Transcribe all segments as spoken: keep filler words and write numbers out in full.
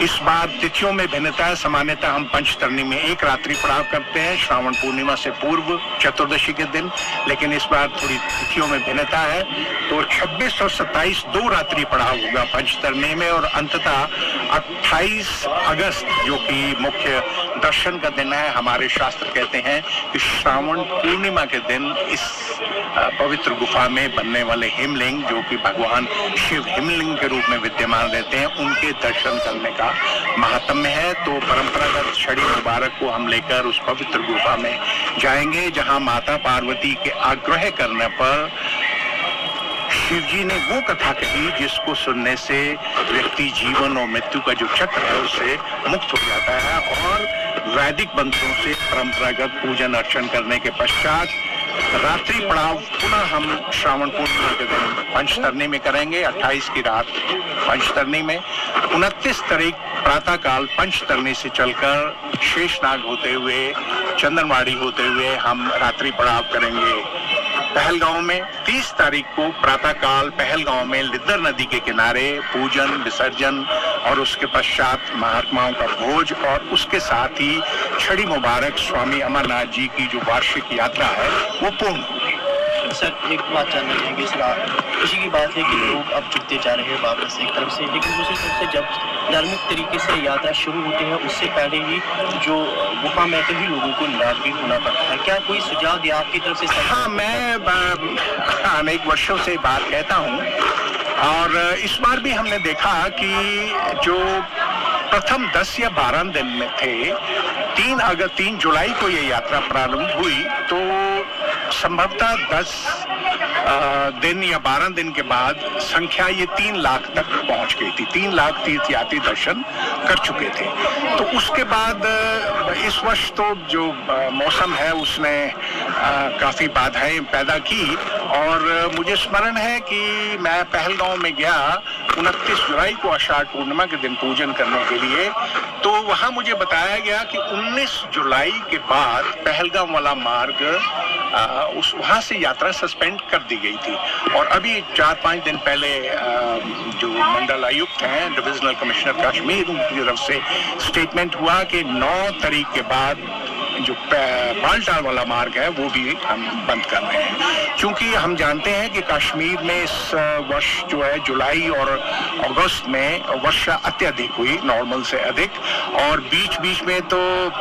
इस बार तिथियों में भिन्नता है। सामान्यतः हम पंचतरणी में एक रात्रि पड़ाव करते हैं श्रावण पूर्णिमा से पूर्व चतुर्दशी के दिन, लेकिन इस बार थोड़ी तिथियों में भिन्नता है। तो छब्बीस और सत्ताईस दो रात्रि पड़ाव होगा पंचतरणी में, और अंततः अट्ठाईस अगस्त जो कि मुख्य दर्शन का दिन है, हमारे शास्त्र कहते हैं कि श्रावण पूर्णिमा के दिन इस पवित्र गुफा में बनने वाले हिमलिंग, जो कि भगवान शिव हिमलिंग के रूप में विद्यमान रहते हैं, उनके दर्शन करने का महात्म्य है। तो परंपरागत छड़ी मुबारक को हम लेकर उस पवित्र गुफा में जाएंगे, जहां माता पार्वती के आग्रह करने पर शिव जी ने वो कथा कही जिसको सुनने से व्यक्ति जीवन और मृत्यु का जो चक्र है उससे मुक्त हो जाता है, और वैदिक मंत्रों से परंपरागत पूजन अर्चन करने के पश्चात रात्रि पड़ाव पुनः हम श्रावण पूर्णिमा के दिन पंचतरणी में करेंगे। अट्ठाईस की रात पंचतरणी में, उनतीस तारीख प्रातः काल पंचतरणी से चलकर शेषनाग होते हुए चंदनवाड़ी होते हुए हम रात्रि पड़ाव करेंगे पहलगांव में। तीस तारीख को प्रातः काल पहलगांव में लिद्दर नदी के किनारे पूजन विसर्जन और उसके पश्चात महात्माओं का भोज, और उसके साथ ही छड़ी मुबारक स्वामी अमरनाथ जी की जो वार्षिक यात्रा है वो पूर्ण होगी। सर, एक बात जानना चाहेंगे, इस खुशी की बात है कि लोग अब जुटते जा रहे हैं वापस एक तरफ से, लेकिन दूसरी तरफ से जब धार्मिक तरीके से यात्रा शुरू होती है उससे पहले ही जो गुफा में कई लोगों को निराश भी होना पड़ता है। क्या कोई सुझाव दिया आपकी तरफ से? हाँ, मैं अनेक वर्षों से बात कहता हूँ, और इस बार भी हमने देखा कि जो प्रथम दस या बारह दिन में थे, तीन अगर तीन जुलाई को ये यात्रा प्रारंभ हुई, तो संभवतः दस दिन या बारह दिन के बाद संख्या ये तीन लाख तक पहुंच गई थी। तीन लाख तीर्थयात्री दर्शन कर चुके थे। तो उसके बाद इस वर्ष तो जो मौसम है उसने काफी बाधाएं पैदा की, और मुझे स्मरण है कि मैं पहलगांव में गया उनतीस जुलाई को आषाढ़ पूर्णिमा के दिन पूजन करने के लिए। तो वहां मुझे बताया गया कि उन्नीस जुलाई के बाद पहलगांव वाला मार्ग आ, उस वहां से यात्रा सस्पेंड कर दी गई थी, और अभी चार पांच दिन पहले आ, जो मंडल आयुक्त हैं, डिविजनल कमिश्नर कश्मीर, उनकी तरफ से स्टेटमेंट हुआ कि नौ तारीख के बाद जो बालटाल वाला मार्ग है वो भी हम बंद कर रहे हैं, क्योंकि हम जानते हैं कि कश्मीर में इस वर्ष जो है जुलाई और अगस्त में वर्षा अत्यधिक हुई, नॉर्मल से अधिक, और बीच बीच में तो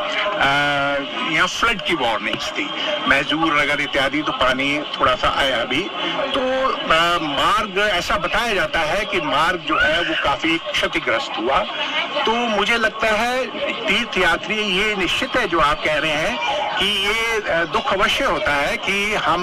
यहाँ फ्लड की वार्निंग्स थी, मैजूर नगर इत्यादि, तो पानी थोड़ा सा आया भी। तो आ, मार्ग ऐसा बताया जाता है कि मार्ग जो है वो काफी क्षतिग्रस्त हुआ। तो मुझे लगता है तीर्थयात्री, ये निश्चित है जो आप कह रहे हैं कि ये दुख अवश्य होता है कि हम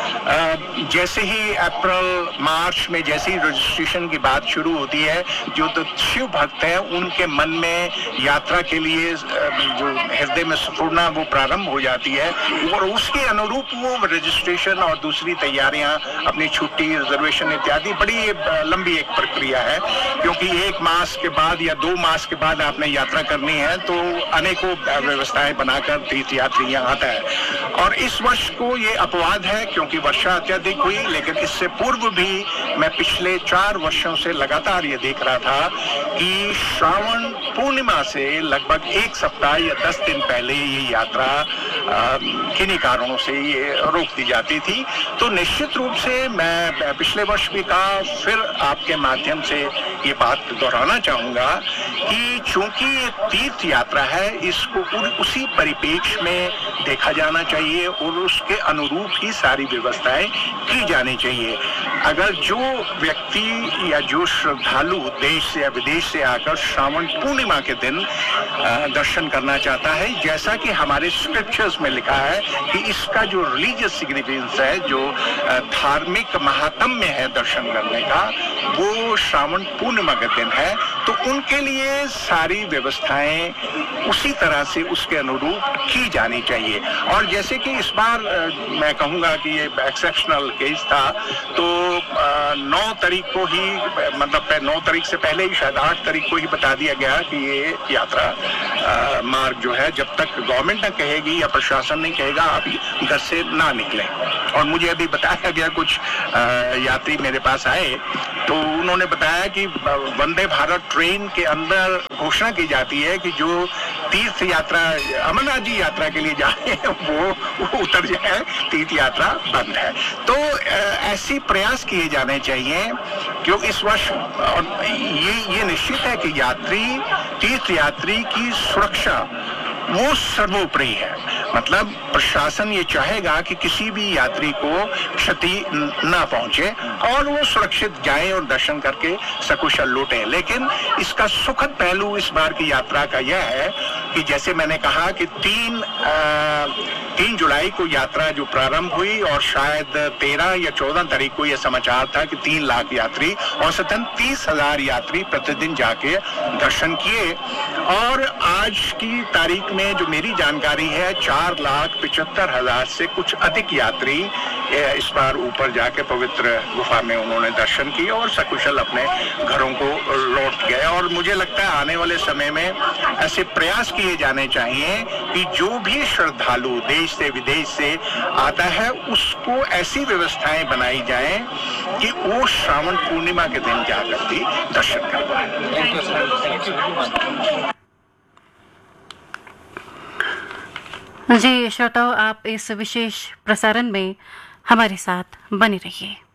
जैसे ही अप्रैल मार्च में जैसे ही रजिस्ट्रेशन की बात शुरू होती है, जो तो शिव भक्त हैं उनके मन में यात्रा के लिए जो हृदय में स्फूर्णा वो प्रारंभ हो जाती है, और उसके अनुरूप वो रजिस्ट्रेशन और दूसरी तैयारियां, अपनी छुट्टी रिजर्वेशन इत्यादि, बड़ी लंबी एक प्रक्रिया है, क्योंकि एक मास के बाद या दो मास के बाद आपने यात्रा करनी है, तो अनेकों व्यवस्थाएं बनाकर तीर्थयात्री यहाँ आता है। और इस वर्ष को ये अपवाद है क्योंकि वर्षा अत्यधिक हुई, लेकिन इससे पूर्व भी मैं पिछले चार वर्षों से लगातार ये देख रहा था कि श्रावण पूर्णिमा से लगभग एक सप्ताह या दस दिन पहले ये यात्रा किन्हीं कारणों से ये रोक दी जाती थी। तो निश्चित रूप से मैं पिछले वर्ष भी कहा, फिर आपके माध्यम से ये बात दोहराना चाहूंगा कि चूंकि ये तीर्थ यात्रा है, इसको उसी परिप्रेक्ष्य में देखा जाना चाहिए और उसके अनुरूप ही सारी व्यवस्थाएं की जानी चाहिए। अगर जो व्यक्ति या जो श्रद्धालु देश से या विदेश से आकर श्रावण पूर्णिमा के दिन दर्शन करना चाहता है, जैसा कि हमारे स्क्रिप्चर्स में लिखा है कि इसका जो रिलीजियस सिग्निफिकेंस है, जो धार्मिक महात्म्य है दर्शन करने का, वो श्रावण पूर्णिमा का दिन है, तो उनके लिए सारी व्यवस्थाएं उसी तरह से उसके अनुरूप की जानी चाहिए। और जैसे कि इस बार मैं कहूँगा कि ये एक्सेप्शनल केस था, तो नौ तारीख को ही, मतलब नौ तारीख से पहले ही शायद आठ तारीख को ही बता दिया गया कि ये यात्रा आ, मार्ग जो है, जब तक गवर्नमेंट न कहेगी या प्रशासन नहीं कहेगा आप घर से ना निकलें। और मुझे अभी बताया गया, कुछ आ, यात्री मेरे पास आए तो उन्होंने बताया कि वंदे भारत ट्रेन के अंदर घोषणा की जाती है कि जो तीर्थ यात्रा अमरनाथ जी यात्रा के लिए जा रहे हैं वो, वो उतर जाए, तीर्थ यात्रा बंद है। तो ऐसे प्रयास किए जाने चाहिए क्योंकि इस वर्ष ये ये निश्चित है कि यात्री तीर्थ यात्री की सुरक्षा वो सर्वोपरि है। मतलब प्रशासन ये चाहेगा कि किसी भी यात्री को क्षति न पहुंचे और वो सुरक्षित जाएं और दर्शन करके सकुशल लौटें। लेकिन इसका सुखद पहलू इस बार की यात्रा का यह है कि जैसे मैंने कहा कि तीन आ, तीन जुलाई को यात्रा जो प्रारंभ हुई और शायद तेरह या चौदह तारीख को यह समाचार था कि तीन लाख यात्री औसतन तीस हजार यात्री प्रतिदिन जाके दर्शन किए और आज की तारीख में जो मेरी जानकारी है चार लाख पिचहत्तर हजार से कुछ अधिक यात्री इस बार ऊपर जाके पवित्र गुफा में उन्होंने दर्शन किए और सकुशल अपने घरों को लौट गए। और मुझे लगता है आने वाले समय में ऐसे प्रयास किए जाने चाहिए कि जो भी श्रद्धालु देश से विदेश से आता है उसको ऐसी व्यवस्थाएं बनाई जाएं कि वो श्रावण पूर्णिमा के दिन जाकर भी दर्शन कर पाए। जी श्रोताओं, आप इस विशेष प्रसारण में हमारे साथ बने रहिए।